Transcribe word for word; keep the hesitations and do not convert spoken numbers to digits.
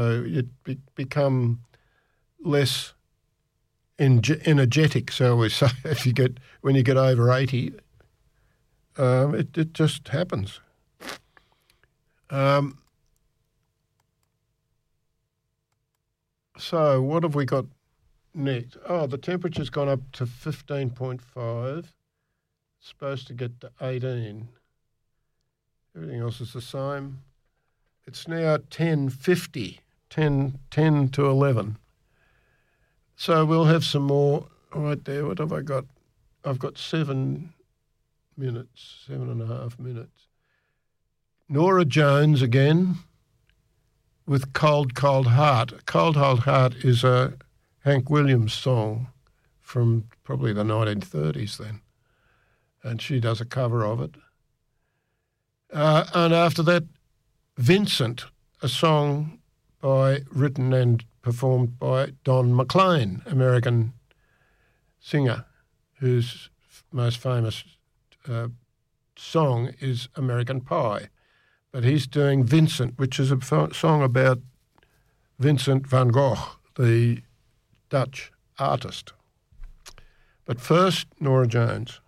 So you be, become less enge- energetic, shall we say, if you get when you get over eighty. Um, it, it just happens. Um, so what have we got next? Oh, the temperature's gone up to fifteen point five. It's supposed to get to eighteen. Everything else is the same. It's now ten fifty, ten, ten to eleven. So we'll have some more right there. What have I got? I've got seven minutes, seven and a half minutes. Nora Jones again with Cold, Cold Heart. Cold, Cold Heart is a Hank Williams song from probably the nineteen thirties then, and she does a cover of it. Uh, and after that, Vincent, a song by written and performed by Don McLean, American singer, whose most famous uh, song is American Pie. But he's doing Vincent, which is a f- song about Vincent van Gogh, the Dutch artist. But first, Nora Jones.